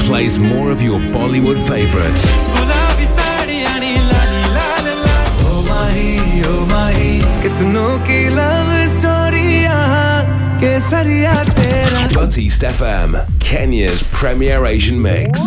plays more of your Bollywood favorites. But East FM, Kenya's premier Asian mix.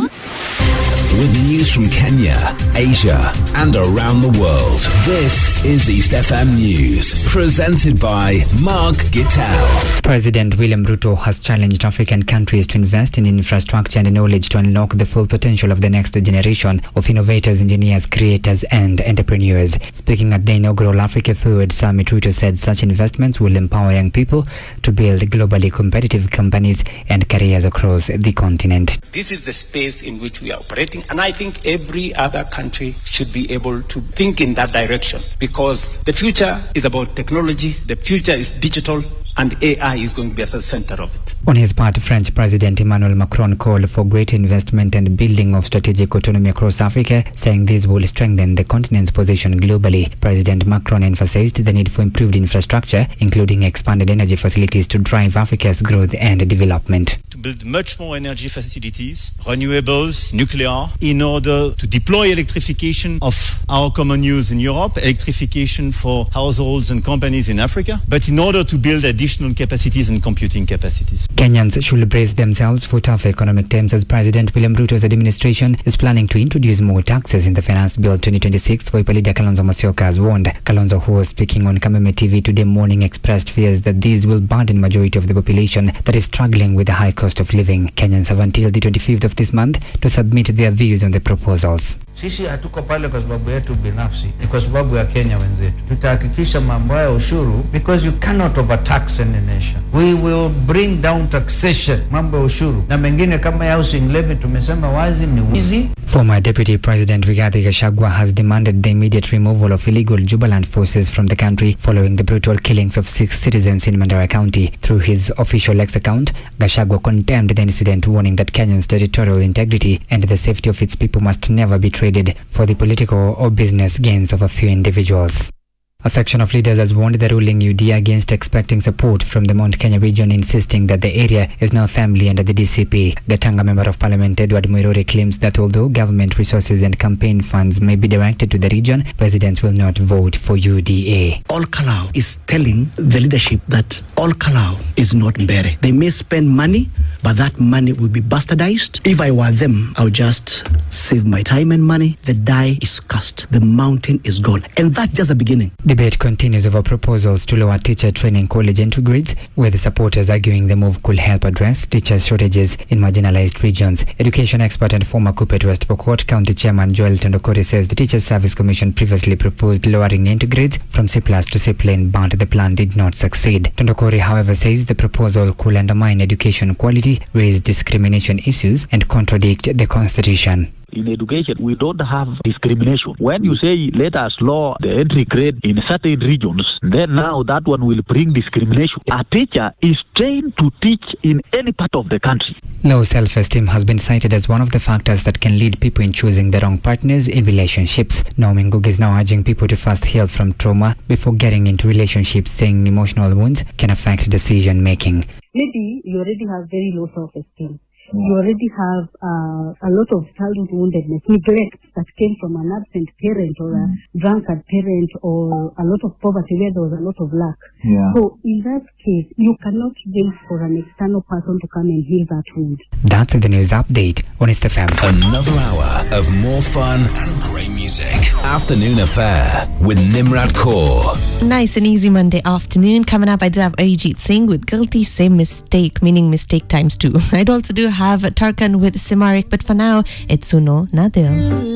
With news from Kenya, Asia, and around the world. This is East FM News, presented by Mark Gitau. President William Ruto has challenged African countries to invest in infrastructure and knowledge to unlock the full potential of the next generation of innovators, engineers, creators, and entrepreneurs. Speaking at the inaugural Africa Forward Summit, Ruto said such investments will empower young people to build globally competitive companies and careers across the continent. This is the space in which we are operating. And I think every other country should be able to think in that direction, because the future is about technology, the future is digital, and AI is going to be at the center of it. On his part, French President Emmanuel Macron called for greater investment and building of strategic autonomy across Africa, saying this will strengthen the continent's position globally. President Macron emphasized the need for improved infrastructure, including expanded energy facilities to drive Africa's growth and development. To build much more energy facilities, renewables, nuclear, in order to deploy electrification of our common use in Europe, electrification for households and companies in Africa, but in order to build additional capacities and computing capacities. Kenyans should brace themselves for tough economic times as President William Ruto's administration is planning to introduce more taxes in the Finance Bill 2026. Wiper leader Kalonzo Musyoka has warned. Kalonzo, who was speaking on Kameme TV today morning, expressed fears that these will burden majority of the population that is struggling with the high cost of living. Kenyans have until the 25th of this month to submit their views on the proposals. Sisi hatuko pale kwa sababu yetu binafsi, ni kwa sababu ya Kenya wenzetu. Tutahakikisha mambo ya ushuru, because you cannot overtax any nation. We will bring down taxation, mambo ya ushuru. Na mengine kama ya housing levy tumesema wazi ni wizi. Former Deputy President Rigathi Gachagua has demanded the immediate removal of illegal Jubaland forces from the country following the brutal killings of 6 citizens in Mandera County. Through his official X account, Gachagua condemned the incident, warning that Kenya's territorial integrity and the safety of its people must never be traded for the political or business gains of a few individuals. A section of leaders has warned the ruling UDA against expecting support from the Mount Kenya region, insisting that the area is now family under the DCP. Gatanga Member of Parliament Edward Muiruri claims that although government resources and campaign funds may be directed to the region, residents will not vote for UDA. All Kalau is telling the leadership that All Kalau is not Mbere. They may spend money, but that money will be bastardized. If I were them, I would just save my time and money. The die is cast. The mountain is gone. And that's just the beginning. Debate continues over proposals to lower teacher training college entry grades, with supporters arguing the move could help address teacher shortages in marginalized regions. Education expert and former Kuppet West Pokot County Chairman Joel Tondokori says the Teachers Service Commission previously proposed lowering entry grades from C+ to C+, but the plan did not succeed. Tondokori, however, says the proposal could undermine education quality, raise discrimination issues, and contradict the Constitution. In education, we don't have discrimination. When you say, let us lower the entry grade in certain regions, then now that one will bring discrimination. A teacher is trained to teach in any part of the country. Low self-esteem has been cited as one of the factors that can lead people in choosing the wrong partners in relationships. Naomi Ngugi is now urging people to first heal from trauma before getting into relationships, saying emotional wounds can affect decision-making. Maybe you already have very low self-esteem. You already have a lot of childhood woundedness, neglect that came from an absent parent or a drunkard parent, or a lot of poverty where there was a lot of lack. Yeah. So in that case, you cannot wait for an external person to come and heal that wound. That's the news update on East FM. Another hour of more fun and great music. Afternoon Affair with Nimrat Kaur. Nice and easy Monday afternoon. Coming up, I do have Arijit Singh with Guilty Same Mistake, meaning mistake times 2. I'd also do have Tarkan with Simarik, but for now, it's Suno Na Dil.